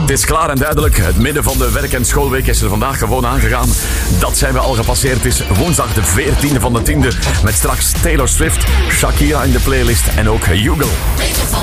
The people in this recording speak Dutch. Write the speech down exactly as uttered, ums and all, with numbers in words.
Het is klaar en duidelijk. Het midden van de werk- en schoolweek is er vandaag gewoon aangegaan. Dat zijn we al gepasseerd. Het is woensdag de veertiende van de tiende. Met straks Taylor Swift, Shakira in de playlist en ook Hugo.